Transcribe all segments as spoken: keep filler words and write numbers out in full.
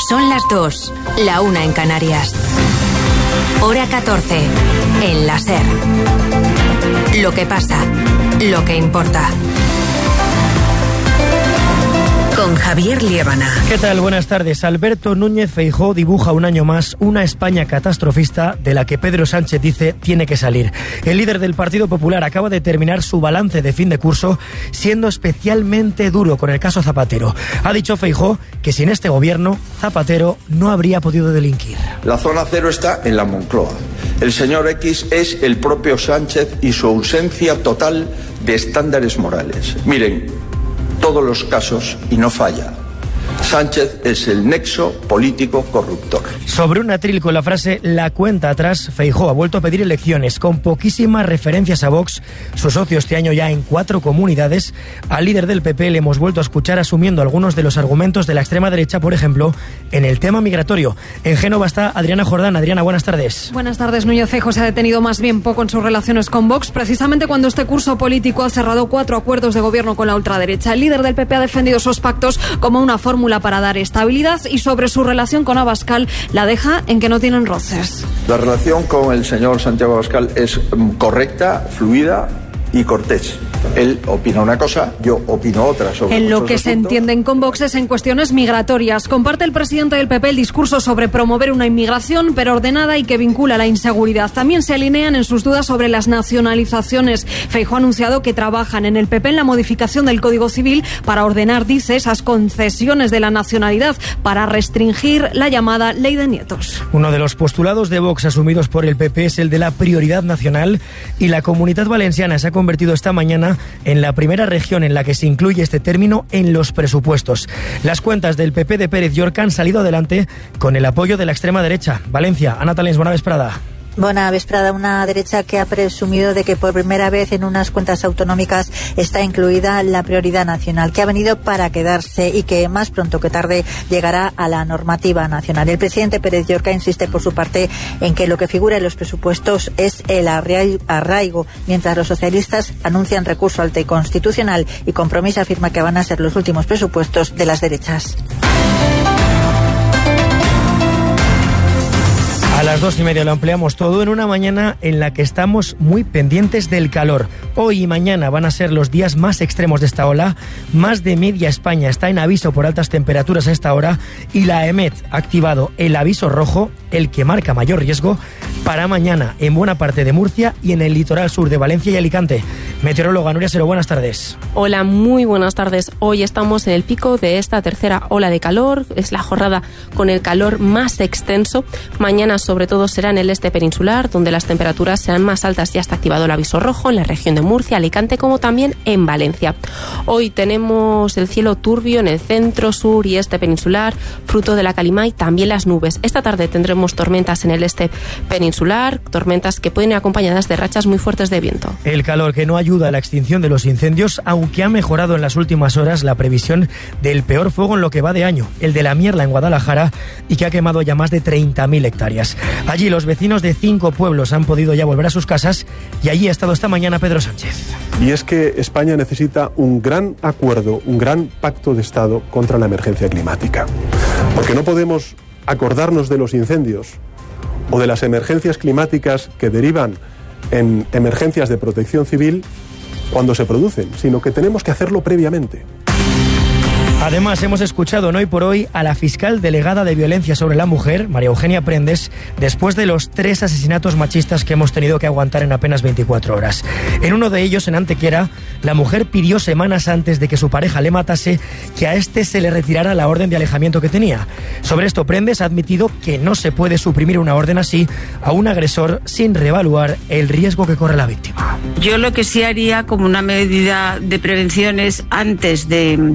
Son las dos, la una en Canarias. Hora catorce, en la SER. Lo que pasa, lo que importa. Con Javier Liébana. ¿Qué tal? Buenas tardes. Alberto Núñez Feijóo dibuja un año más una España catastrofista de la que Pedro Sánchez dice tiene que salir. El líder del Partido Popular acaba de terminar su balance de fin de curso siendo especialmente duro con el caso Zapatero. Ha dicho Feijóo que sin este gobierno Zapatero no habría podido delinquir. La zona cero está en la Moncloa. El señor X es el propio Sánchez y su ausencia total de estándares morales. Miren, todos los casos y no falla. Sánchez es el nexo político corruptor. Sobre un atril con la frase "la cuenta atrás", Feijóo ha vuelto a pedir elecciones con poquísimas referencias a Vox, su socio este año ya en cuatro comunidades. Al líder del P P le hemos vuelto a escuchar asumiendo algunos de los argumentos de la extrema derecha, por ejemplo, en el tema migratorio. En Génova está Adriana Jordán. Adriana, buenas tardes. Buenas tardes. Núñez Feijóo se ha detenido más bien poco en sus relaciones con Vox, precisamente cuando este curso político ha cerrado cuatro acuerdos de gobierno con la ultraderecha. El líder del P P ha defendido esos pactos como una fórmula para dar estabilidad y sobre su relación con Abascal la deja en que no tienen roces. La relación con el señor Santiago Abascal es correcta, fluida y cortés. Él opina una cosa, yo opino otra. Sobre en lo que asuntos. Se entienden con Vox es en cuestiones migratorias. Comparte el presidente del P P el discurso sobre promover una inmigración, pero ordenada y que vincula la inseguridad. También se alinean en sus dudas sobre las nacionalizaciones. Feijóo ha anunciado que trabajan en el P P en la modificación del Código Civil para ordenar, dice, esas concesiones de la nacionalidad para restringir la llamada ley de nietos. Uno de los postulados de Vox asumidos por el P P es el de la prioridad nacional, y la Comunidad Valenciana se ha convertido esta mañana en la primera región en la que se incluye este término en los presupuestos. Las cuentas del P P de Pérez Llorca han salido adelante con el apoyo de la extrema derecha. Valencia, Ana Talens, buena vesprada. Buena vesprada. Una derecha que ha presumido de que por primera vez en unas cuentas autonómicas está incluida la prioridad nacional, que ha venido para quedarse y que más pronto que tarde llegará a la normativa nacional. El presidente Pérez Llorca insiste por su parte en que lo que figura en los presupuestos es el arraigo, mientras los socialistas anuncian recurso al Constitucional y Compromís afirma que van a ser los últimos presupuestos de las derechas. A las dos y media lo ampliamos todo en una mañana en la que estamos muy pendientes del calor. Hoy y mañana van a ser los días más extremos de esta ola. Más de media España está en aviso por altas temperaturas a esta hora y la EMET ha activado el aviso rojo, el que marca mayor riesgo, para mañana en buena parte de Murcia y en el litoral sur de Valencia y Alicante. Meteoróloga Nuria Sero, buenas tardes. Hola, muy buenas tardes. Hoy estamos en el pico de esta tercera ola de calor. Es la jornada con el calor más extenso. Mañana sobre todo será en el este peninsular, donde las temperaturas serán más altas. Ya está activado el aviso rojo en la región de Murcia, Alicante, como también en Valencia. Hoy tenemos el cielo turbio en el centro, sur y este peninsular, fruto de la calima y también las nubes. Esta tarde tendremos tormentas en el este peninsular, tormentas que pueden ir acompañadas de rachas muy fuertes de viento. El calor que no ayuda a la extinción de los incendios, aunque ha mejorado en las últimas horas la previsión del peor fuego en lo que va de año, el de la Mierla en Guadalajara, y que ha quemado ya más de treinta mil hectáreas. Allí los vecinos de cinco pueblos han podido ya volver a sus casas y allí ha estado esta mañana Pedro Sánchez. Y es que España necesita un gran acuerdo, un gran pacto de Estado contra la emergencia climática. Porque no podemos acordarnos de los incendios o de las emergencias climáticas que derivan en emergencias de protección civil cuando se producen, sino que tenemos que hacerlo previamente. Además, hemos escuchado en Hoy por Hoy a la fiscal delegada de violencia sobre la mujer, María Eugenia Prendes, después de los tres asesinatos machistas que hemos tenido que aguantar en apenas veinticuatro horas. En uno de ellos, en Antequera, la mujer pidió semanas antes de que su pareja le matase que a este se le retirara la orden de alejamiento que tenía. Sobre esto, Prendes ha admitido que no se puede suprimir una orden así a un agresor sin reevaluar el riesgo que corre la víctima. Yo lo que sí haría como una medida de prevención es antes de...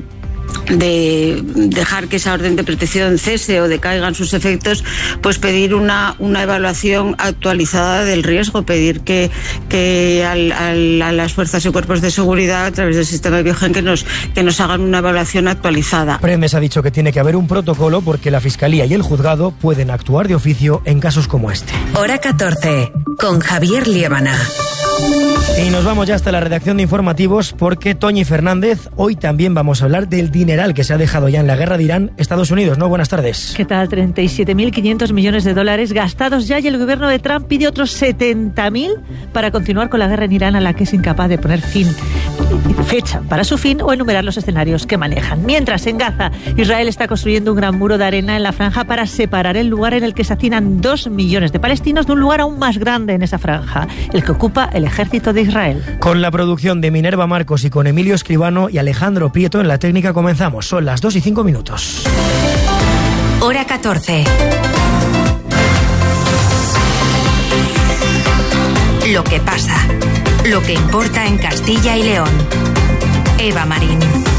de dejar que esa orden de protección cese o decaigan sus efectos, pues pedir una, una evaluación actualizada del riesgo, pedir que, que al, al, a las fuerzas y cuerpos de seguridad a través del sistema de Biogen que nos, que nos hagan una evaluación actualizada. Prendes ha dicho que tiene que haber un protocolo porque la Fiscalía y el Juzgado pueden actuar de oficio en casos como este. Hora catorce, con Javier Liébana. Y nos vamos ya hasta la redacción de informativos porque Toñi Fernández, hoy también vamos a hablar del dineral que se ha dejado ya en la guerra de Irán, Estados Unidos, ¿no? Buenas tardes. ¿Qué tal? treinta y siete mil quinientos millones de dólares gastados ya y el gobierno de Trump pide otros setenta mil para continuar con la guerra en Irán a la que es incapaz de poner fin, fecha para su fin o enumerar los escenarios que manejan. Mientras en Gaza, Israel está construyendo un gran muro de arena en la franja para separar el lugar en el que se hacinan dos millones de palestinos de un lugar aún más grande en esa franja, el que ocupa el ejército de Israel. Con la producción de Minerva Marcos y con Emilio Escribano y Alejandro Prieto en la técnica comenzamos. Son las dos y cinco minutos. Hora catorce. Lo que pasa. Lo que importa en Castilla y León. Eva Marín.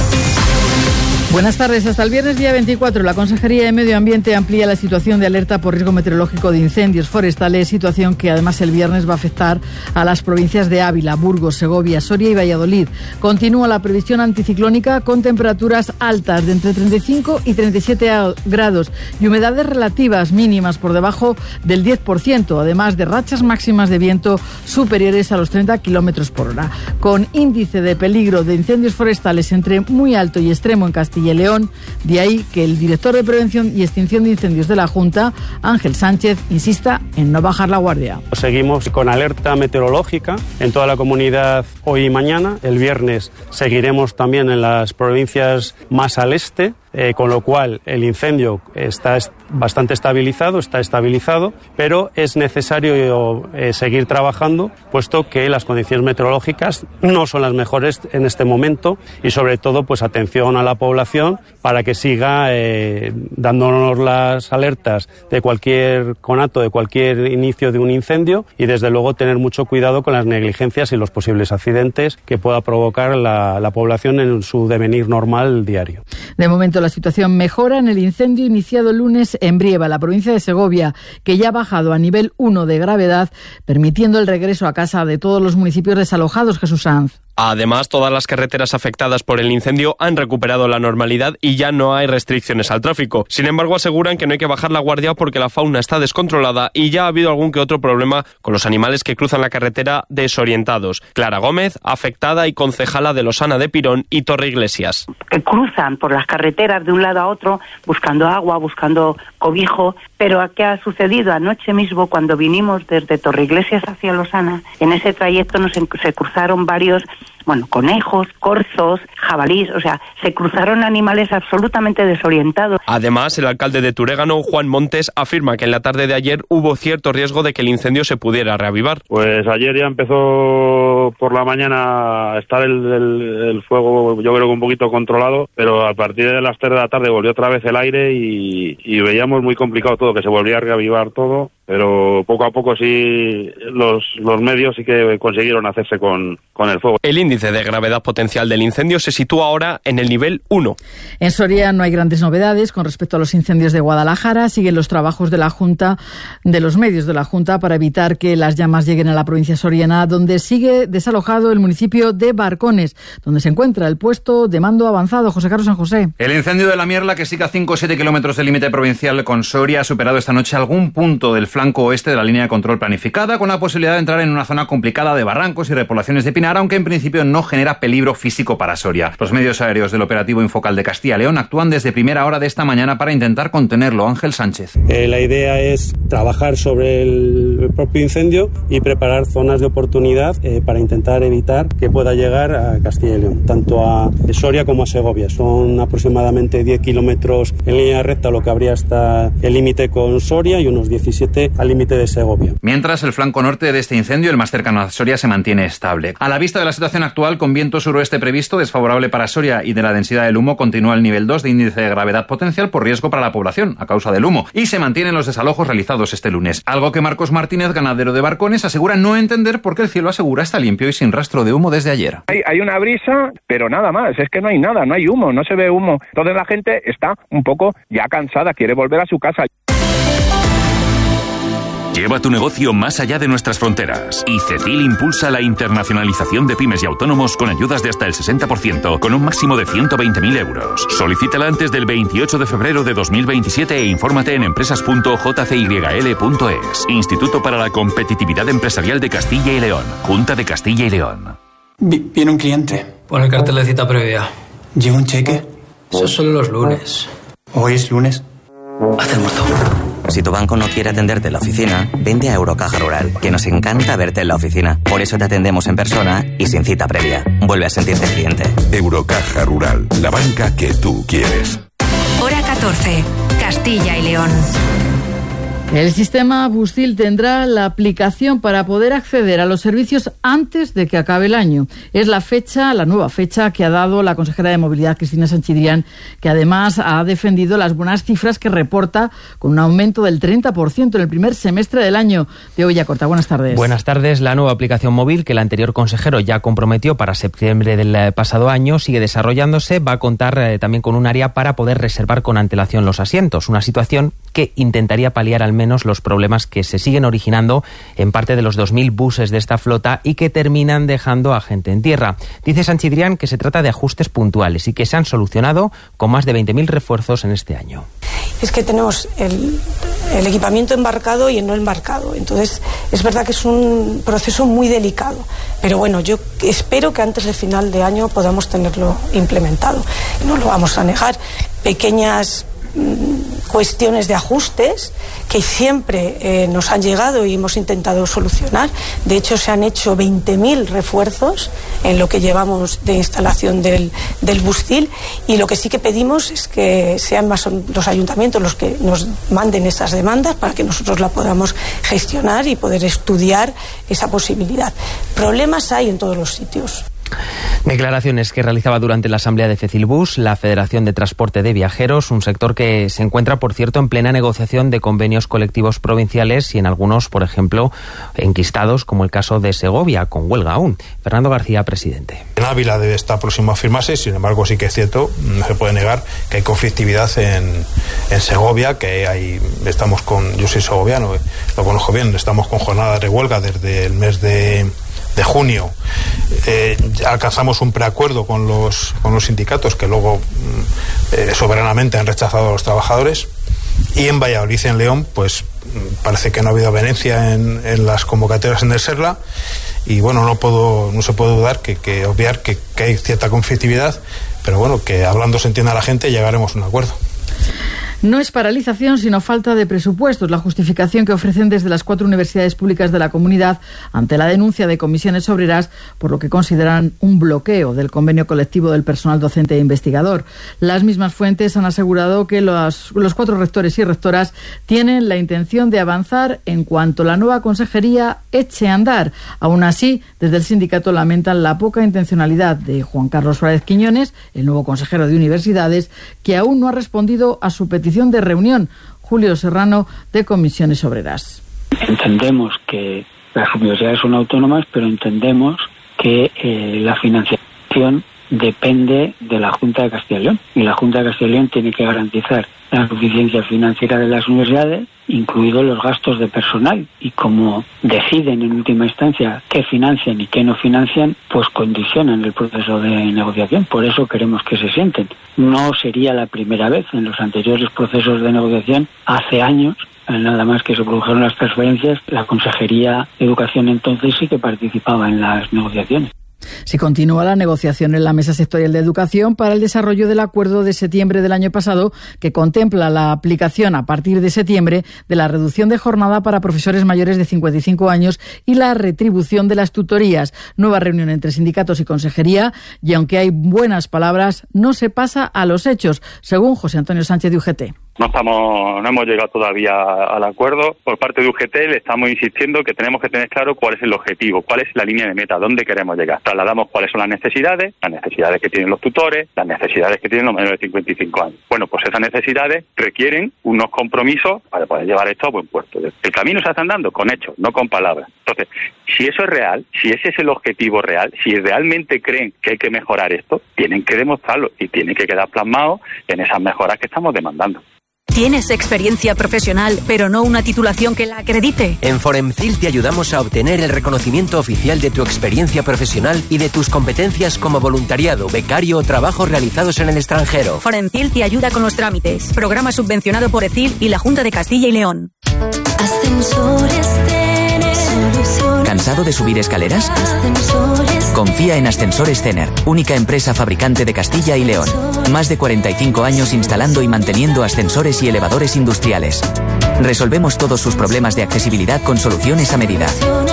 Buenas tardes. Hasta el viernes día veinticuatro, la Consejería de Medio Ambiente amplía la situación de alerta por riesgo meteorológico de incendios forestales, situación que además el viernes va a afectar a las provincias de Ávila, Burgos, Segovia, Soria y Valladolid. Continúa la previsión anticiclónica con temperaturas altas de entre treinta y cinco y treinta y siete grados y humedades relativas mínimas por debajo del diez por ciento, además de rachas máximas de viento superiores a los treinta kilómetros por hora. Con índice de peligro de incendios forestales entre muy alto y extremo en Castilla y León, de ahí que el director de Prevención y Extinción de Incendios de la Junta, Ángel Sánchez, insista en no bajar la guardia. Seguimos con alerta meteorológica en toda la comunidad hoy y mañana. El viernes seguiremos también en las provincias más al este, eh, con lo cual el incendio está bastante estabilizado, está estabilizado, pero es necesario eh, seguir trabajando, puesto que las condiciones meteorológicas no son las mejores en este momento y sobre todo pues atención a la población para que siga eh, dándonos las alertas de cualquier conato, de cualquier inicio de un incendio y desde luego tener mucho cuidado con las negligencias y los posibles accidentes que pueda provocar la, la población en su devenir normal diario. De momento la situación mejora en el incendio iniciado el lunes en Brieva, la provincia de Segovia, que ya ha bajado a nivel uno de gravedad, permitiendo el regreso a casa de todos los municipios desalojados. Jesús Sanz. Además, todas las carreteras afectadas por el incendio han recuperado la normalidad y ya no hay restricciones al tráfico. Sin embargo, aseguran que no hay que bajar la guardia porque la fauna está descontrolada y ya ha habido algún que otro problema con los animales que cruzan la carretera desorientados. Clara Gómez, afectada y concejala de Losana de Pirón y Torre Iglesias. Que cruzan por las carreteras de un lado a otro buscando agua, buscando cobijo, pero ¿qué ha sucedido? Anoche mismo, cuando vinimos desde Torre Iglesias hacia Losana, en ese trayecto nos se cruzaron varios bueno, conejos, corzos, jabalíes, o sea, se cruzaron animales absolutamente desorientados. Además, el alcalde de Turégano, Juan Montes, afirma que en la tarde de ayer hubo cierto riesgo de que el incendio se pudiera reavivar. Pues ayer ya empezó por la mañana a estar el, el, el fuego, yo creo que un poquito controlado, pero a partir de las tres de la tarde volvió otra vez el aire y, y veíamos muy complicado todo, que se volvía a reavivar todo, pero poco a poco sí los, los medios sí que consiguieron hacerse con, con el fuego. El índice de gravedad potencial del incendio se sitúa ahora en el nivel uno. En Soria no hay grandes novedades con respecto a los incendios de Guadalajara. Siguen los trabajos de la Junta, de los medios de la Junta, para evitar que las llamas lleguen a la provincia soriana, donde sigue desalojado el municipio de Barcones, donde se encuentra el puesto de mando avanzado. José Carlos San José. El incendio de la Mierla, que sigue a cinco o siete kilómetros del límite provincial con Soria, ha superado esta noche algún punto del flanco oeste de la línea de control planificada, con la posibilidad de entrar en una zona complicada de barrancos y repoblaciones de pinar, aunque en principio no genera peligro físico para Soria. Los medios aéreos del operativo Infocal de Castilla y León actúan desde primera hora de esta mañana para intentar contenerlo. Ángel Sánchez. Eh, la idea es trabajar sobre el propio incendio y preparar zonas de oportunidad eh, para intentar evitar que pueda llegar a Castilla y León, tanto a Soria como a Segovia. Son aproximadamente diez kilómetros en línea recta lo que habría hasta el límite con Soria y unos diecisiete al límite de Segovia. Mientras, el flanco norte de este incendio, el más cercano a Soria, se mantiene estable. A la vista de la situación actual, con viento suroeste previsto, desfavorable para Soria, y de la densidad del humo, continúa el nivel dos de índice de gravedad potencial por riesgo para la población a causa del humo, y se mantienen los desalojos realizados este lunes. Algo que Marcos Martínez, ganadero de Barcones, asegura no entender porque el cielo asegura está limpio y sin rastro de humo desde ayer. Hay, hay una brisa, pero nada más, es que no hay nada, no hay humo, no se ve humo. Entonces la gente está un poco ya cansada, quiere volver a su casa. Lleva tu negocio más allá de nuestras fronteras. Y CECIL impulsa la internacionalización de pymes y autónomos con ayudas de hasta el sesenta por ciento, con un máximo de ciento veinte mil euros. Solicítala antes del veintiocho de febrero de dos mil veintisiete e infórmate en empresas punto j c y l punto es. Instituto para la Competitividad Empresarial de Castilla y León. Junta de Castilla y León. Viene un cliente. Pon el cartel de cita previa. ¿Lleva un cheque? Eso son los lunes. ¿Hoy es lunes? Haz el muerto. Si tu banco no quiere atenderte en la oficina, vente a Eurocaja Rural, que nos encanta verte en la oficina. Por eso te atendemos en persona y sin cita previa. Vuelve a sentirte cliente. Eurocaja Rural, la banca que tú quieres. Hora catorce, Castilla y León. El sistema Bustil tendrá la aplicación para poder acceder a los servicios antes de que acabe el año. Es la fecha, la nueva fecha que ha dado la consejera de Movilidad, Cristina Sanchidrián, que además ha defendido las buenas cifras que reporta con un aumento del treinta por ciento en el primer semestre del año. Teo Villacorta, buenas tardes. Buenas tardes. La nueva aplicación móvil que el anterior consejero ya comprometió para septiembre del pasado año sigue desarrollándose. Va a contar eh, también con un área para poder reservar con antelación los asientos. Una situación que intentaría paliar al menos los problemas que se siguen originando en parte de los dos mil buses de esta flota y que terminan dejando a gente en tierra. Dice Sanchidrián que se trata de ajustes puntuales y que se han solucionado con más de veinte mil refuerzos en este año. Es que tenemos el, el equipamiento embarcado y el no embarcado. Entonces, es verdad que es un proceso muy delicado. Pero bueno, yo espero que antes de final de año podamos tenerlo implementado. No lo vamos a negar. Pequeñas cuestiones de ajustes que siempre eh, nos han llegado y hemos intentado solucionar. De hecho, se han hecho veinte mil refuerzos en lo que llevamos de instalación del, del Bustil, y lo que sí que pedimos es que sean más los ayuntamientos los que nos manden esas demandas para que nosotros la podamos gestionar y poder estudiar esa posibilidad. Problemas hay en todos los sitios. Declaraciones que realizaba durante la asamblea de Fecilbus, la Federación de Transporte de Viajeros, un sector que se encuentra, por cierto, en plena negociación de convenios colectivos provinciales y en algunos, por ejemplo, enquistados, como el caso de Segovia, con huelga aún. Fernando García, presidente. En Ávila debe estar próximo a firmarse, sin embargo sí que es cierto, no se puede negar que hay conflictividad en, en Segovia, que hay, estamos con, yo soy segoviano, lo conozco bien, estamos con jornadas de huelga desde el mes de... de junio. Eh, alcanzamos un preacuerdo con los con los sindicatos que luego eh, soberanamente han rechazado a los trabajadores, y en Valladolid y en León pues parece que no ha habido avenencia en, en las convocatorias en el Serla, y bueno, no puedo no se puede dudar que, que obviar que, que hay cierta conflictividad, pero bueno, que hablando se entienda a la gente y llegaremos a un acuerdo. No es paralización, sino falta de presupuestos, la justificación que ofrecen desde las cuatro universidades públicas de la comunidad ante la denuncia de comisiones obreras por lo que consideran un bloqueo del convenio colectivo del personal docente e investigador. Las mismas fuentes han asegurado que los, los cuatro rectores y rectoras tienen la intención de avanzar en cuanto la nueva consejería eche a andar. Aún así, desde el sindicato lamentan la poca intencionalidad de Juan Carlos Suárez Quiñones, el nuevo consejero de universidades, que aún no ha respondido a su petición de reunión. Julio Serrano, de Comisiones Obreras. Entendemos que las universidades son autónomas, pero entendemos que eh, la financiación depende de la Junta de Castilla y León, y la Junta de Castilla y León tiene que garantizar la suficiencia financiera de las universidades, incluidos los gastos de personal, y como deciden en última instancia qué financian y qué no financian, pues condicionan el proceso de negociación. Por eso queremos que se sienten. No sería la primera vez. En los anteriores procesos de negociación, hace años, nada más que se produjeron las transferencias, la Consejería de Educación entonces sí que participaba en las negociaciones. Se continúa la negociación en la Mesa Sectorial de Educación para el desarrollo del acuerdo de septiembre del año pasado, que contempla la aplicación a partir de septiembre de la reducción de jornada para profesores mayores de cincuenta y cinco años y la retribución de las tutorías. Nueva reunión entre sindicatos y consejería, y aunque hay buenas palabras, no se pasa a los hechos, según José Antonio Sánchez de U G T. No estamos, no hemos llegado todavía al acuerdo. Por parte de U G T le estamos insistiendo que tenemos que tener claro cuál es el objetivo, cuál es la línea de meta, dónde queremos llegar. Trasladamos cuáles son las necesidades, las necesidades que tienen los tutores, las necesidades que tienen los menores de cincuenta y cinco años. Bueno, pues esas necesidades requieren unos compromisos para poder llevar esto a buen puerto. El camino se está andando con hechos, no con palabras. Entonces, si eso es real, si ese es el objetivo real, si realmente creen que hay que mejorar esto, tienen que demostrarlo y tiene que quedar plasmado en esas mejoras que estamos demandando. ¿Tienes experiencia profesional, pero no una titulación que la acredite? En Foremcil te ayudamos a obtener el reconocimiento oficial de tu experiencia profesional y de tus competencias como voluntariado, becario o trabajos realizados en el extranjero. Foremcil te ayuda con los trámites. Programa subvencionado por ECIL y la Junta de Castilla y León. Ascensores Cener. ¿Cansado de subir escaleras? Ascensores. Confía en Ascensores Cener, única empresa fabricante de Castilla y León. Más de cuarenta y cinco años instalando y manteniendo ascensores y elevadores industriales. Resolvemos todos sus problemas de accesibilidad con soluciones a medida.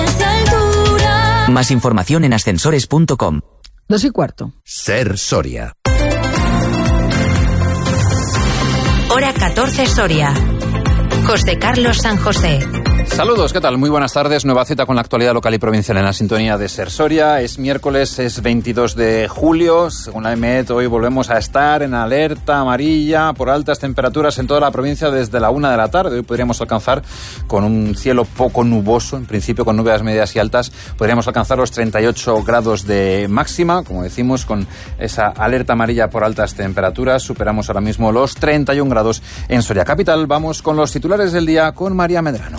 Más información en ascensores punto com. Dos y cuarto. Ser Soria. Hora catorce Soria. José Carlos San José. Saludos, ¿qué tal? Muy buenas tardes. Nueva cita con la actualidad local y provincial en la sintonía de Ser Soria. Es miércoles, es veintidós de julio. Según la E M E T, hoy volvemos a estar en alerta amarilla por altas temperaturas en toda la provincia desde la una de la tarde. Hoy podríamos alcanzar, con un cielo poco nuboso, en principio con nubes medias y altas, podríamos alcanzar los treinta y ocho grados de máxima. Como decimos, con esa alerta amarilla por altas temperaturas, superamos ahora mismo los treinta y un grados en Soria capital. Vamos con los titulares del día con María Medrano.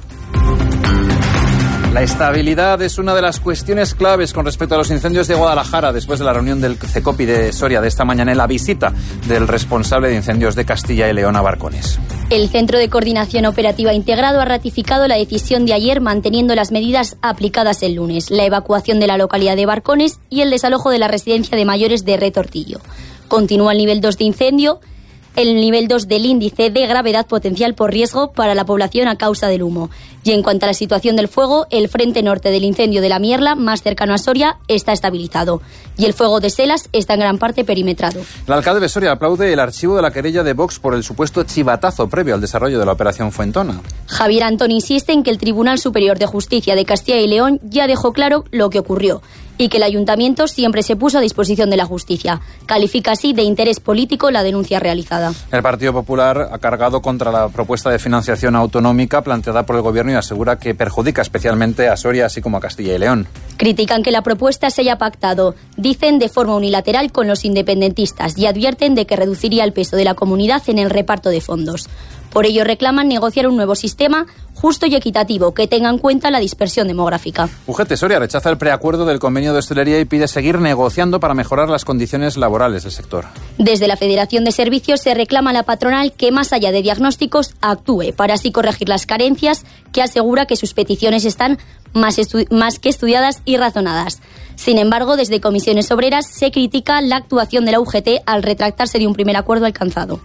La estabilidad es una de las cuestiones claves con respecto a los incendios de Guadalajara después de la reunión del CECOPI de Soria de esta mañana en la visita del responsable de incendios de Castilla y León a Barcones. El Centro de Coordinación Operativa Integrado ha ratificado la decisión de ayer manteniendo las medidas aplicadas el lunes, la evacuación de la localidad de Barcones y el desalojo de la residencia de mayores de Retortillo. Continúa el nivel dos de incendio, el nivel dos del índice de gravedad potencial por riesgo para la población a causa del humo. Y en cuanto a la situación del fuego, el frente norte del incendio de la Mierla, más cercano a Soria, está estabilizado. Y el fuego de Selas está en gran parte perimetrado. El alcalde de Soria aplaude el archivo de la querella de Vox por el supuesto chivatazo previo al desarrollo de la operación Fuentona. Javier Antón insiste en que el Tribunal Superior de Justicia de Castilla y León ya dejó claro lo que ocurrió y que el ayuntamiento siempre se puso a disposición de la justicia. Califica así de interés político la denuncia realizada. El Partido Popular ha cargado contra la propuesta de financiación autonómica planteada por el Gobierno y asegura que perjudica especialmente a Soria así como a Castilla y León. Critican que la propuesta se haya pactado, dicen, de forma unilateral con los independentistas y advierten de que reduciría el peso de la comunidad en el reparto de fondos. Por ello reclaman negociar un nuevo sistema justo y equitativo que tenga en cuenta la dispersión demográfica. U G T Soria rechaza el preacuerdo del convenio de hostelería y pide seguir negociando para mejorar las condiciones laborales del sector. Desde la Federación de Servicios se reclama a la patronal que, más allá de diagnósticos, actúe para así corregir las carencias, que asegura que sus peticiones están más, estu- más que estudiadas y razonadas. Sin embargo, desde Comisiones Obreras se critica la actuación de la U G T al retractarse de un primer acuerdo alcanzado.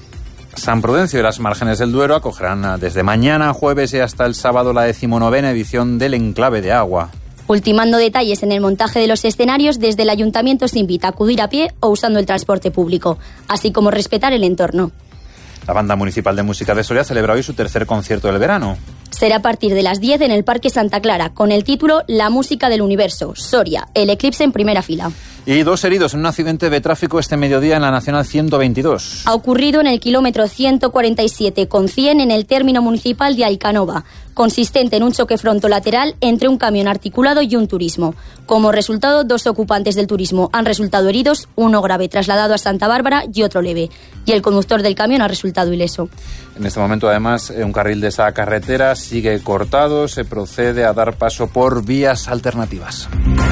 San Prudencio y las Márgenes del Duero acogerán desde mañana jueves y hasta el sábado la decimonovena edición del Enclave de Agua. Ultimando detalles en el montaje de los escenarios, desde el Ayuntamiento se invita a acudir a pie o usando el transporte público, así como respetar el entorno. La Banda Municipal de Música de Soria celebra hoy su tercer concierto del verano. Será a partir de las diez en el Parque Santa Clara, con el título La Música del Universo, Soria, el eclipse en primera fila. Y dos heridos en un accidente de tráfico este mediodía en la Nacional ciento veintidós. Ha ocurrido en el kilómetro ciento cuarenta y siete con cien en el término municipal de Alcanova, consistente en un choque frontolateral entre un camión articulado y un turismo. Como resultado, dos ocupantes del turismo han resultado heridos, uno grave trasladado a Santa Bárbara y otro leve. Y el conductor del camión ha resultado ileso. En este momento, además, un carril de esa carretera sigue cortado. Se procede a dar paso por vías alternativas.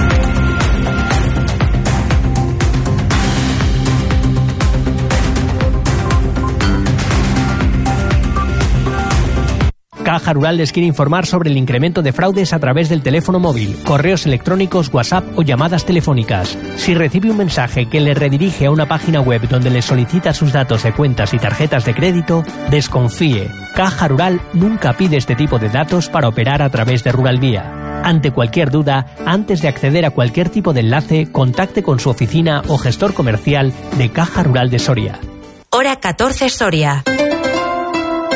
Caja Rural les quiere informar sobre el incremento de fraudes a través del teléfono móvil, correos electrónicos, WhatsApp o llamadas telefónicas. Si recibe un mensaje que le redirige a una página web donde le solicita sus datos de cuentas y tarjetas de crédito, desconfíe. Caja Rural nunca pide este tipo de datos para operar a través de Rural Vía. Ante cualquier duda, antes de acceder a cualquier tipo de enlace, contacte con su oficina o gestor comercial de Caja Rural de Soria. Hora catorce Soria.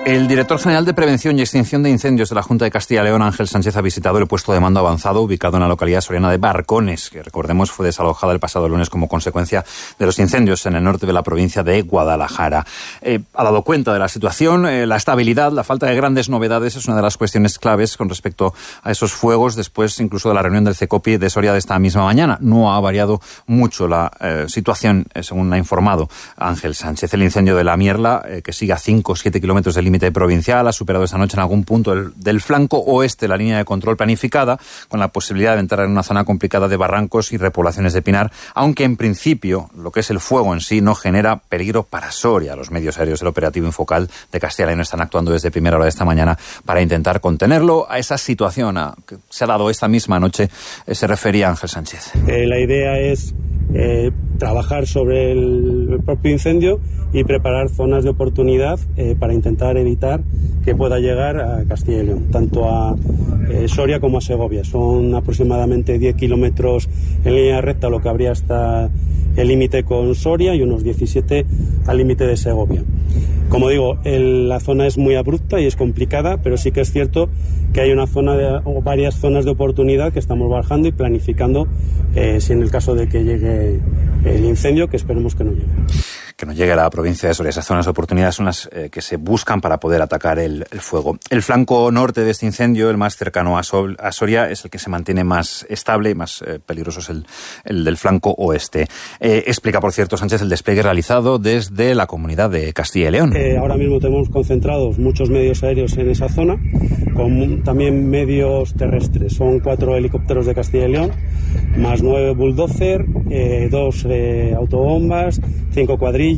El director general de Prevención y Extinción de Incendios de la Junta de Castilla y León, Ángel Sánchez, ha visitado el puesto de mando avanzado ubicado en la localidad soriana de Barcones, que recordemos fue desalojada el pasado lunes como consecuencia de los incendios en el norte de la provincia de Guadalajara. Eh, ha dado cuenta de la situación, eh, la estabilidad, la falta de grandes novedades es una de las cuestiones claves con respecto a esos fuegos después incluso de la reunión del CECOPI de Soria de esta misma mañana. No ha variado mucho la eh, situación, eh, según ha informado Ángel Sánchez. El incendio de la Mierla, eh, que sigue a cinco o siete kilómetros del límite provincial, ha superado esta noche en algún punto del, del flanco oeste la línea de control planificada, con la posibilidad de entrar en una zona complicada de barrancos y repoblaciones de pinar, aunque en principio lo que es el fuego en sí no genera peligro para Soria. Los medios aéreos del operativo Infocal de Castilla y León están actuando desde primera hora de esta mañana para intentar contenerlo. A esa situación a, que se ha dado esta misma noche eh, se refería Ángel Sánchez. Eh, la idea es eh, trabajar sobre el, el propio incendio y preparar zonas de oportunidad eh, para intentar evitar que pueda llegar a Castilla y León, tanto a eh, Soria como a Segovia. Son aproximadamente diez kilómetros en línea recta lo que habría hasta el límite con Soria y unos diecisiete al límite de Segovia. Como digo, el, la zona es muy abrupta y es complicada, pero sí que es cierto que hay una zona de, o varias zonas de oportunidad que estamos bajando y planificando eh, si en el caso de que llegue el incendio, que esperemos que no llegue. Que no llegue a la provincia de Soria. Esas zonas de oportunidad son las eh, que se buscan para poder atacar el, el fuego. El flanco norte de este incendio, el más cercano a, Sol, a Soria, es el que se mantiene más estable y más eh, peligroso es el, el del flanco oeste. Eh, explica, por cierto, Sánchez, el despliegue realizado desde la Comunidad de Castilla y León. Eh, ahora mismo tenemos concentrados muchos medios aéreos en esa zona, con también medios terrestres. Son cuatro helicópteros de Castilla y León, más nueve bulldozer, eh, dos eh, autobombas, cinco cuadrillas,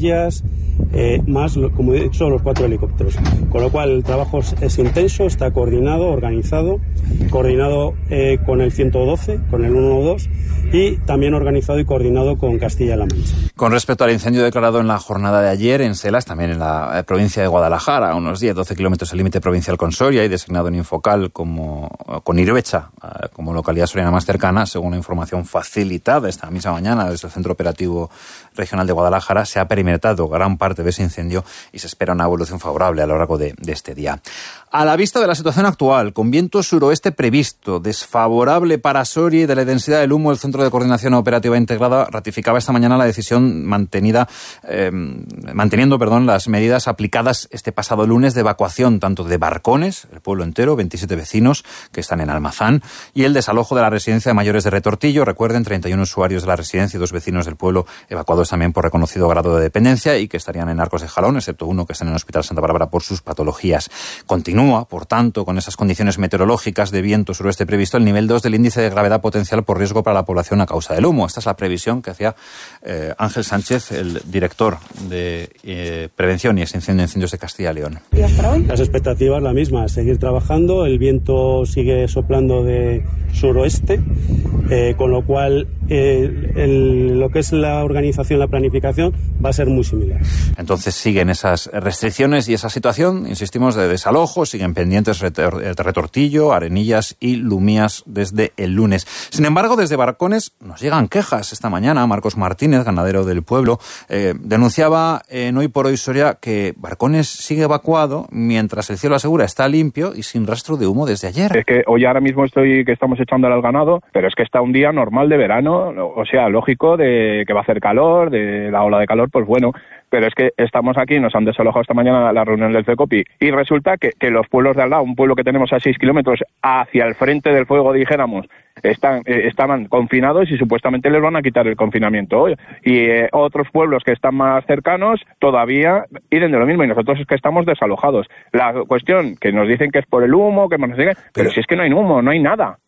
Eh, más, como he dicho, los cuatro helicópteros. Con lo cual el trabajo es, es intenso, está coordinado, organizado, coordinado eh, con el ciento doce, con el ciento doce y también organizado y coordinado con Castilla-La Mancha. Con respecto al incendio declarado en la jornada de ayer en Selas, también en la provincia de Guadalajara, a unos diez a doce kilómetros del límite provincial con Soria y designado en Infocal como, con Iruecha como localidad soriana más cercana, según la información facilitada esta misma mañana desde el Centro Operativo Regional de Guadalajara, se ha perimetrado gran parte de ese incendio y se espera una evolución favorable a lo largo de, de este día. A la vista de la situación actual, con viento suroeste previsto, desfavorable para Soria y de la densidad del humo, el Centro de Coordinación Operativa Integrada ratificaba esta mañana la decisión mantenida, eh, manteniendo perdón, las medidas aplicadas este pasado lunes de evacuación tanto de Barcones, el pueblo entero, veintisiete vecinos que están en Almazán, y el desalojo de la residencia de mayores de Retortillo. Recuerden, treinta y uno usuarios de la residencia y dos vecinos del pueblo evacuados también por reconocido grado de dependencia y que estarían en Arcos de Jalón, excepto uno que está en el Hospital Santa Bárbara por sus patologías. Continúa, por tanto, con esas condiciones meteorológicas de viento suroeste previsto, el nivel dos del índice de gravedad potencial por riesgo para la población a causa del humo. Esta es la previsión que hacía eh, Ángel Sánchez, el director de eh, Prevención y Extinción de Incendios de Castilla y León. Las expectativas la misma, seguir trabajando, el viento sigue soplando de suroeste, eh, con lo cual eh, el, lo que es la organización, la planificación va a ser muy similar. Entonces siguen esas restricciones y esa situación, insistimos, de desalojo, siguen pendientes Retortillo, Arenillas y Lumías desde el lunes. Sin embargo, desde Barcones nos llegan quejas. Esta mañana Marcos Martínez, ganadero del pueblo, eh, denunciaba en Hoy por Hoy Soria que Barcones sigue evacuado mientras el cielo asegura está limpio y sin rastro de humo desde ayer. Es que hoy ahora mismo estoy que estamos echándole al ganado, pero es que está un día normal de verano, o sea, lógico de que va a hacer calor, de la ola de calor, pues bueno, pero es que estamos aquí, nos han desalojado esta mañana la reunión del CECOPI y resulta que, que los pueblos de al lado, un pueblo que tenemos a seis kilómetros hacia el frente del fuego, dijéramos, están eh, estaban confinados y supuestamente les van a quitar el confinamiento hoy. Y eh, otros pueblos que están más cercanos todavía piden de lo mismo y nosotros es que estamos desalojados. La cuestión que nos dicen que es por el humo, que nos dicen, pero, pero si es que no hay humo, no hay nada.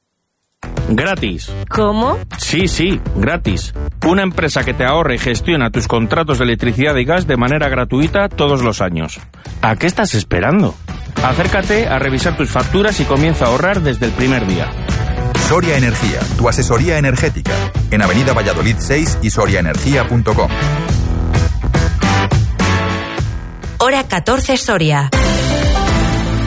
Gratis. ¿Cómo? Sí, sí, gratis. Una empresa que te ahorra y gestiona tus contratos de electricidad y gas de manera gratuita todos los años. ¿A qué estás esperando? Acércate a revisar tus facturas y comienza a ahorrar desde el primer día. Soria Energía, tu asesoría energética. En Avenida Valladolid seis y soria energía punto com. Hora catorce Soria.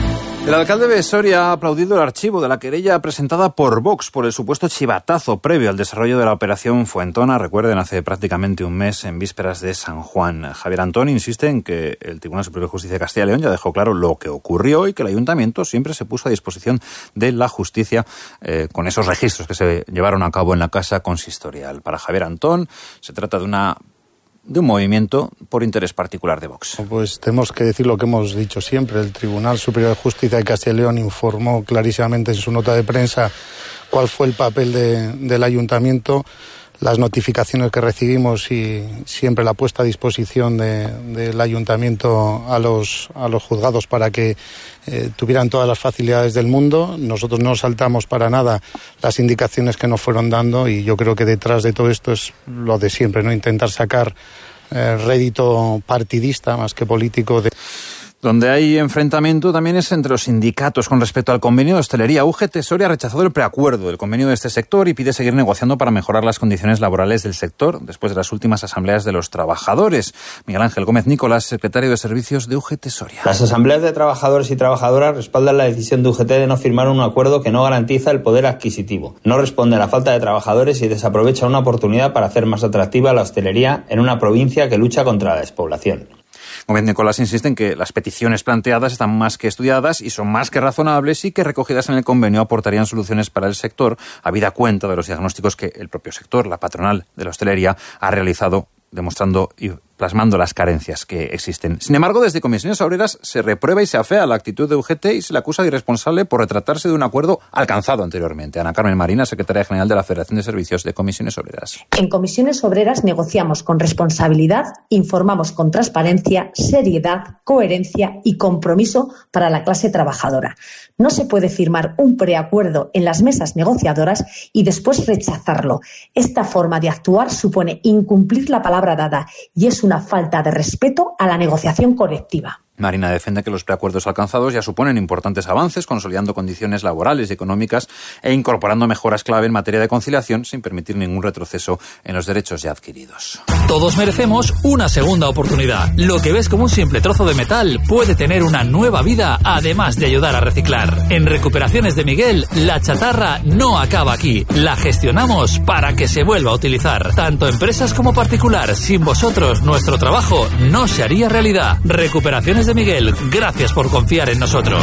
El alcalde de Soria ha aplaudido el archivo de la querella presentada por Vox por el supuesto chivatazo previo al desarrollo de la operación Fuentona. Recuerden, hace prácticamente un mes, en vísperas de San Juan. Javier Antón insiste en que el Tribunal Superior de Justicia de Castilla y León ya dejó claro lo que ocurrió y que el ayuntamiento siempre se puso a disposición de la justicia eh, con esos registros que se llevaron a cabo en la casa consistorial. Para Javier Antón se trata de una de un movimiento por interés particular de Vox. Pues tenemos que decir lo que hemos dicho siempre. El Tribunal Superior de Justicia de Castilla y León informó clarísimamente en su nota de prensa cuál fue el papel de, del ayuntamiento, las notificaciones que recibimos y siempre la puesta a disposición de, del ayuntamiento a los, a los juzgados para que eh, tuvieran todas las facilidades del mundo. Nosotros no saltamos para nada las indicaciones que nos fueron dando y yo creo que detrás de todo esto es lo de siempre, ¿no? Intentar sacar eh, rédito partidista más que político de... Donde hay enfrentamiento también es entre los sindicatos con respecto al convenio de hostelería. U G T Soria ha rechazado el preacuerdo del convenio de este sector y pide seguir negociando para mejorar las condiciones laborales del sector después de las últimas asambleas de los trabajadores. Miguel Ángel Gómez Nicolás, secretario de Servicios de U G T Soria. Las asambleas de trabajadores y trabajadoras respaldan la decisión de U G T de no firmar un acuerdo que no garantiza el poder adquisitivo, no responde a la falta de trabajadores y desaprovecha una oportunidad para hacer más atractiva la hostelería en una provincia que lucha contra la despoblación. Gómez Nicolás insiste en que las peticiones planteadas están más que estudiadas y son más que razonables y que recogidas en el convenio aportarían soluciones para el sector, habida cuenta de los diagnósticos que el propio sector, la patronal de la hostelería, ha realizado, demostrando y plasmando las carencias que existen. Sin embargo, desde Comisiones Obreras se reprueba y se afea la actitud de U G T y se le acusa de irresponsable por retratarse de un acuerdo alcanzado anteriormente. Ana Carmen Marina, secretaria general de la Federación de Servicios de Comisiones Obreras. En Comisiones Obreras negociamos con responsabilidad, informamos con transparencia, seriedad, coherencia y compromiso para la clase trabajadora. No se puede firmar un preacuerdo en las mesas negociadoras y después rechazarlo. Esta forma de actuar supone incumplir la palabra dada y es una falta de respeto a la negociación colectiva. Marina defiende que los preacuerdos alcanzados ya suponen importantes avances, consolidando condiciones laborales y económicas e incorporando mejoras clave en materia de conciliación sin permitir ningún retroceso en los derechos ya adquiridos. Todos merecemos una segunda oportunidad. Lo que ves como un simple trozo de metal puede tener una nueva vida, además de ayudar a reciclar. En Recuperaciones de Miguel, la chatarra no acaba aquí. La gestionamos para que se vuelva a utilizar. Tanto empresas como particular. Sin vosotros, nuestro trabajo no se haría realidad. Recuperaciones de Miguel, gracias por confiar en nosotros.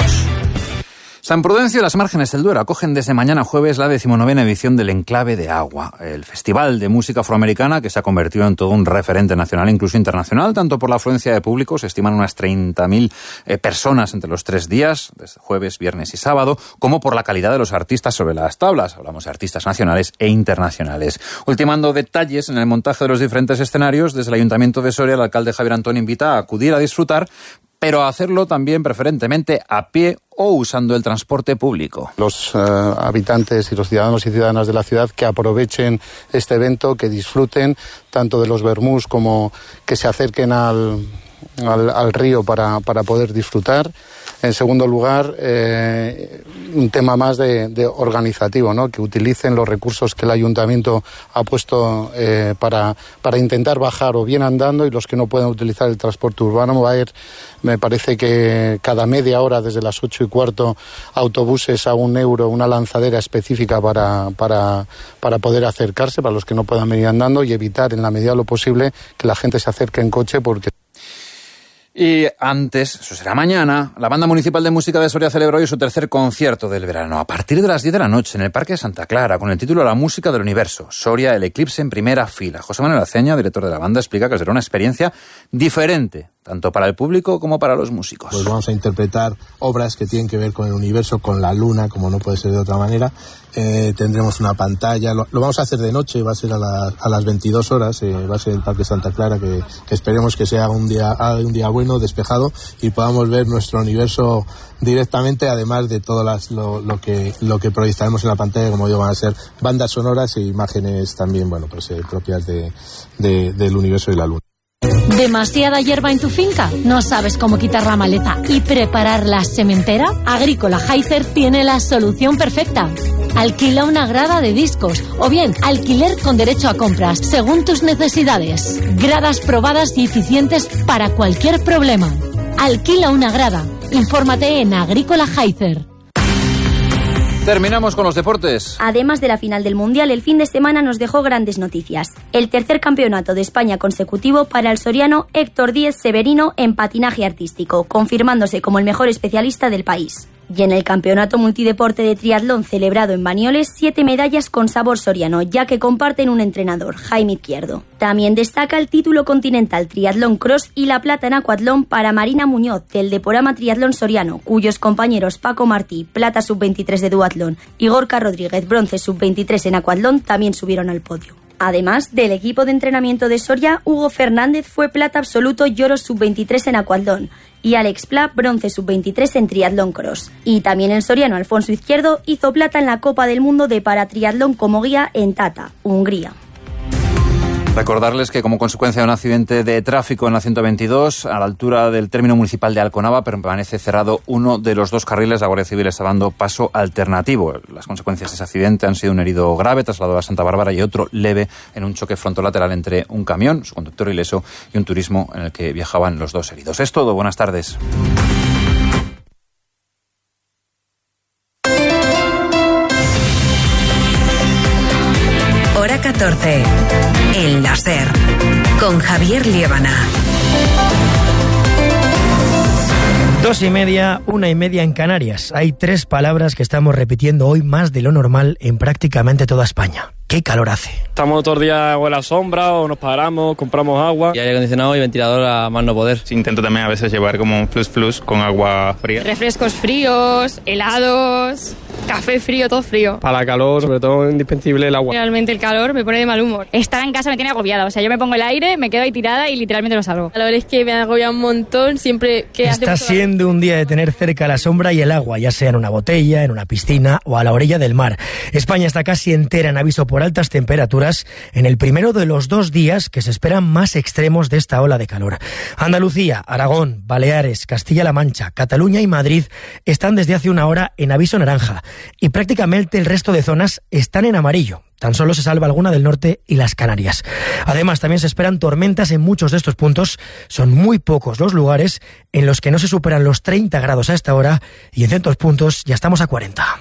San Prudencio y las márgenes del Duero acogen desde mañana jueves la decimonovena edición del Enclave de Agua, el festival de música afroamericana que se ha convertido en todo un referente nacional, incluso internacional, tanto por la afluencia de público, se estiman unas treinta mil eh, personas entre los tres días, desde jueves, viernes y sábado, como por la calidad de los artistas sobre las tablas, hablamos de artistas nacionales e internacionales. Ultimando detalles en el montaje de los diferentes escenarios, desde el Ayuntamiento de Soria, el alcalde Javier Antón invita a acudir a disfrutar, pero a hacerlo también preferentemente a pie o usando el transporte público. Los uh, habitantes y los ciudadanos y ciudadanas de la ciudad que aprovechen este evento, que disfruten tanto de los vermús como que se acerquen al, al, al río para, para poder disfrutar. En segundo lugar, eh, un tema más de, de organizativo, ¿no? Que utilicen los recursos que el ayuntamiento ha puesto eh, para, para intentar bajar o bien andando, y los que no puedan utilizar el transporte urbano. Va a ir, me parece que cada media hora, desde las ocho y cuarto, autobuses a un euro, una lanzadera específica para, para, para poder acercarse, para los que no puedan venir andando, y evitar en la medida de lo posible que la gente se acerque en coche, porque... Y antes, eso será mañana, la Banda Municipal de Música de Soria celebró hoy su tercer concierto del verano, a partir de las diez de la noche, en el Parque de Santa Clara, con el título La Música del Universo, Soria, el eclipse en primera fila. José Manuel Aceña, director de la banda, explica que será una experiencia diferente, tanto para el público como para los músicos. Pues vamos a interpretar obras que tienen que ver con el universo, con la luna, como no puede ser de otra manera. Eh, tendremos una pantalla, lo, lo vamos a hacer de noche, va a ser a, la, a las veintidós horas, eh, va a ser el Parque Santa Clara, que, que esperemos que sea un día, un día bueno, despejado, y podamos ver nuestro universo directamente, además de todo las, lo, lo, que, lo que proyectaremos en la pantalla, como digo, van a ser bandas sonoras e imágenes también, bueno, pues eh, propias de, de, del universo y la luna. ¿Demasiada hierba en tu finca? ¿No sabes cómo quitar la maleza y preparar la sementera? Agrícola Heiser tiene la solución perfecta. Alquila una grada de discos o bien alquiler con derecho a compras, según tus necesidades. Gradas probadas y eficientes para cualquier problema. Alquila una grada Infórmate en Agrícola Heizer. Terminamos con los deportes. Además de la final del Mundial, el fin de semana nos dejó grandes noticias. El tercer campeonato de España consecutivo para el soriano Héctor Díez Severino en patinaje artístico, confirmándose como el mejor especialista del país. Y en el campeonato multideporte de triatlón celebrado en Banyoles, siete medallas con sabor soriano, ya que comparten un entrenador, Jaime Izquierdo. También destaca el título continental triatlón cross y la plata en acuatlón para Marina Muñoz del Deporama Triatlón Soriano, cuyos compañeros Paco Martí, plata sub veintitrés de duatlón, y Gorka Rodríguez, bronce sub veintitrés en acuatlón, también subieron al podio. Además del equipo de entrenamiento de Soria, Hugo Fernández fue plata absoluto y oro sub veintitrés en acuatlón y Alex Pla bronce sub veintitrés en triatlón cross. Y también el soriano Alfonso Izquierdo hizo plata en la Copa del Mundo de paratriatlón como guía en Tata, Hungría. Recordarles que como consecuencia de un accidente de tráfico en la ciento veintidós, a la altura del término municipal de Alconava, permanece cerrado uno de los dos carriles. La Guardia Civil está dando paso alternativo. Las consecuencias de ese accidente han sido un herido grave trasladado a Santa Bárbara y otro leve en un choque frontolateral entre un camión, su conductor ileso, y un turismo en el que viajaban los dos heridos. Es todo. Buenas tardes. Hora catorce. En la SER. Con Javier Liébana. Dos y media, una y media en Canarias. Hay tres palabras que estamos repitiendo hoy más de lo normal en prácticamente toda España. ¿Qué calor hace? Estamos todos los días o en la sombra o nos paramos, compramos agua. Y aire acondicionado y ventilador a más no poder. Sí, intento también a veces llevar como un flus flus con agua fría. Refrescos fríos, helados, café frío, todo frío. Para la calor, sobre todo indispensable el agua. Realmente el calor me pone de mal humor. Estar en casa me tiene agobiada, o sea, yo me pongo el aire, me quedo ahí tirada y literalmente no salgo. La verdad es que me agobia un montón siempre que hace... Está siendo un día de tener cerca la sombra y el agua, ya sea en una botella, en una piscina o a la orilla del mar. España está casi entera en aviso por altas temperaturas en el primero de los dos días que se esperan más extremos de esta ola de calor. Andalucía, Aragón, Baleares, Castilla-La Mancha, Cataluña y Madrid están desde hace una hora en aviso naranja y prácticamente el resto de zonas están en amarillo. Tan solo se salva alguna del norte y las Canarias. Además, también se esperan tormentas en muchos de estos puntos. Son muy pocos los lugares en los que no se superan los treinta grados a esta hora y en ciertos puntos ya estamos a cuarenta.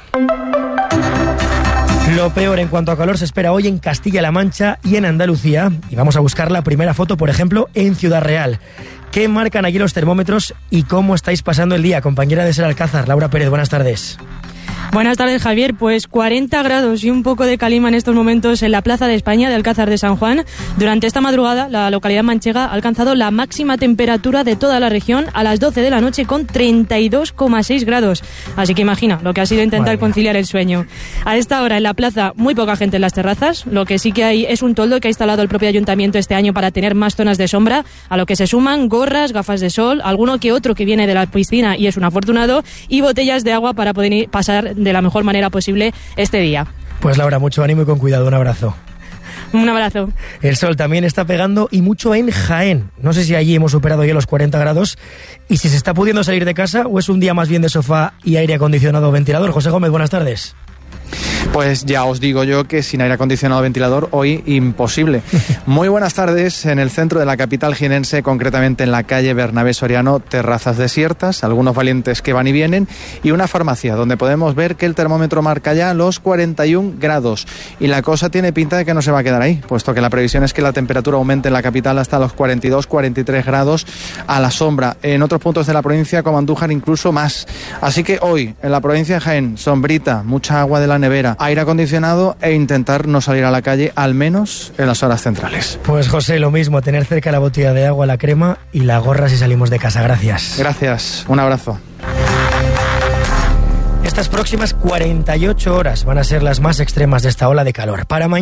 Lo peor en cuanto a calor se espera hoy en Castilla-La Mancha y en Andalucía. Y vamos a buscar la primera foto, por ejemplo, en Ciudad Real. ¿Qué marcan allí los termómetros y cómo estáis pasando el día? Compañera de Ser Alcázar, Laura Pérez, buenas tardes. Buenas tardes, Javier. Pues cuarenta grados y un poco de calima en estos momentos en la Plaza de España de Alcázar de San Juan. Durante esta madrugada, la localidad manchega ha alcanzado la máxima temperatura de toda la región a las doce de la noche con treinta y dos coma seis grados. Así que imagina lo que ha sido intentar conciliar el sueño. A esta hora en la plaza muy poca gente en las terrazas. Lo que sí que hay es un toldo que ha instalado el propio ayuntamiento este año para tener más zonas de sombra, a lo que se suman gorras, gafas de sol, alguno que otro que viene de la piscina y es un afortunado, y botellas de agua para poder pasar de la mejor manera posible este día. Pues Laura, mucho ánimo y con cuidado, un abrazo. Un abrazo. El sol también está pegando y mucho en Jaén. No sé si allí hemos superado ya los cuarenta grados y si se está pudiendo salir de casa o es un día más bien de sofá y aire acondicionado o ventilador. José Gómez, buenas tardes. Pues ya os digo yo que sin aire acondicionado o ventilador hoy imposible. Muy buenas tardes. En el centro de la capital jienense, concretamente en la calle Bernabé Soriano, terrazas desiertas, algunos valientes que van y vienen y una farmacia donde podemos ver que el termómetro marca ya los cuarenta y un grados y la cosa tiene pinta de que no se va a quedar ahí, puesto que la previsión es que la temperatura aumente en la capital hasta los cuarenta y dos, cuarenta y tres grados a la sombra. En otros puntos de la provincia, como Andújar, incluso más. Así que hoy, en la provincia de Jaén, sombrita, mucha agua de la nevera, aire acondicionado e intentar no salir a la calle, al menos en las horas centrales. Pues José, lo mismo, tener cerca la botella de agua, la crema y la gorra si salimos de casa. Gracias. Gracias, un abrazo. Estas próximas cuarenta y ocho horas van a ser las más extremas de esta ola de calor. Para mañana